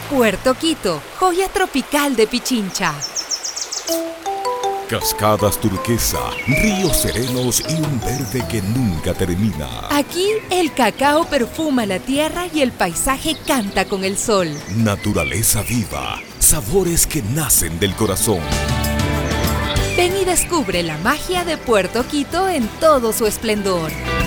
Puerto Quito, joya tropical de Pichincha. Cascadas turquesa, ríos serenos y un verde que nunca termina. Aquí el cacao perfuma la tierra y el paisaje canta con el sol. Naturaleza viva, sabores que nacen del corazón. Ven y descubre la magia de Puerto Quito en todo su esplendor.